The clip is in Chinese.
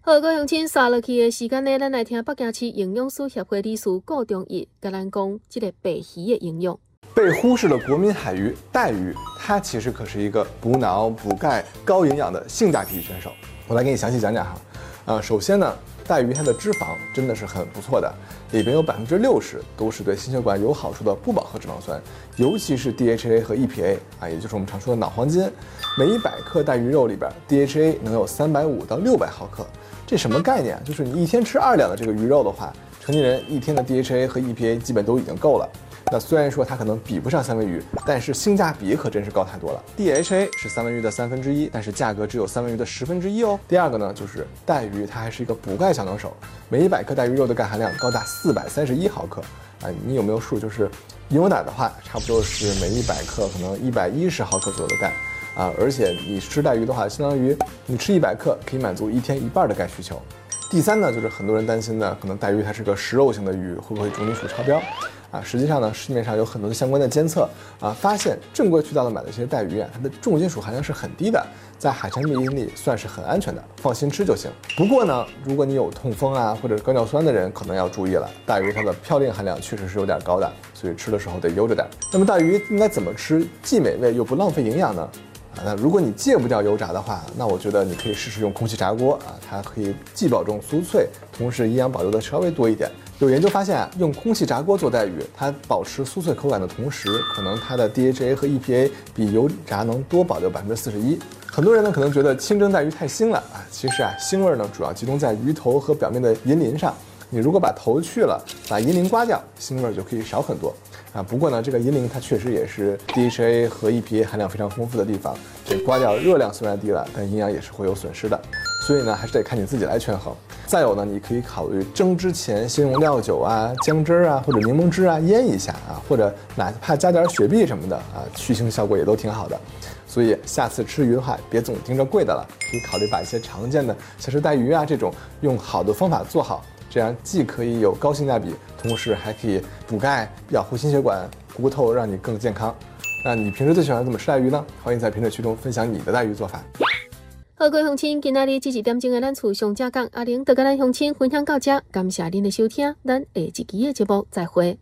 好，各位乡亲，刷落去的时间呢，咱来听北京市营养师协会理事顾忠义甲咱讲这个白鱼的营养。 被忽视的国民海鱼带鱼，它其实可是一个补脑、补钙、高营养的性价比选手。我来给你详细讲讲哈。首先呢，带鱼它的脂肪真的是很不错的，里边有60%都是对心血管有好处的不饱和脂肪酸，尤其是 DHA 和 EPA 啊，也就是我们常说的脑黄金。每100克带鱼肉里边 DHA 能有350到600毫克，这什么概念啊？就是你一天吃2两的这个鱼肉的话，成年人一天的 DHA 和 EPA 基本都已经够了。那虽然说它可能比不上三文鱼，但是性价比可真是高太多了。DHA 是三文鱼的1/3，但是价格只有三文鱼的1/10哦。第二个呢，就是带鱼它还是一个补钙小能手，每100克带鱼肉的钙含量高达431毫克啊！你有没有数？就是牛奶的话，差不多是每100克可能110毫克左右的钙啊，而且你吃带鱼的话，相当于你吃100克可以满足一天1半的钙需求。第三呢，就是很多人担心呢，可能带鱼它是个食肉型的鱼，会不会重金属超标？实际上呢，市面上有很多的相关的监测发现正规渠道的买的这些带鱼它的重金属含量是很低的，在海产品里算是很安全的，放心吃就行。不过呢，如果你有痛风或者高尿酸的人，可能要注意了，带鱼它的嘌呤含量确实是有点高的，所以吃的时候得悠着点。那么带鱼应该怎么吃，既美味又不浪费营养呢？那如果你戒不掉油炸的话，那我觉得你可以试试用空气炸锅它可以既保证酥脆，同时营养保留的稍微多一点。有研究发现用空气炸锅做带鱼，它保持酥脆口感的同时，可能它的 DHA 和 EPA 比油炸能多保留41%。很多人呢可能觉得清蒸带鱼太腥了其实腥味呢主要集中在鱼头和表面的银鳞上。你如果把头去了，把银鳞刮掉，腥味就可以少很多不过呢，这个银鳞它确实也是 DHA 和 EPA 含量非常丰富的地方。这刮掉热量虽然低了，但营养也是会有损失的。所以呢，还是得看你自己来权衡。再有呢，你可以考虑蒸之前先用料酒姜汁或者柠檬汁腌一下或者哪怕加点雪碧什么的去腥效果也都挺好的。所以下次吃鱼的话，别总盯着贵的了，可以考虑把一些常见的像是带鱼这种用好的方法做好，这样既可以有高性价比，同时还可以补钙、养护心血管、骨头，让你更健康。那你平时最喜欢怎么吃带鱼呢？欢迎在评论区中分享你的带鱼做法。 好，各位乡亲，今仔日这1点钟的咱厝上正讲，阿玲就跟咱乡亲分享到这，感谢您的收听，咱下一期的节目再会。